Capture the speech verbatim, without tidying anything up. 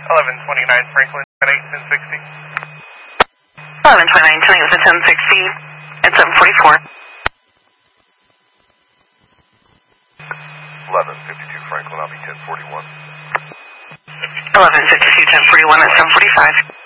eleven twenty-nine Franklin, ten eight, ten sixty. eleven twenty-nine, ten eight with a ten sixty at seven forty-four. eleven fifty-two Franklin, I'll be ten forty-one. eleven fifty-two, ten forty-one at seven forty-five.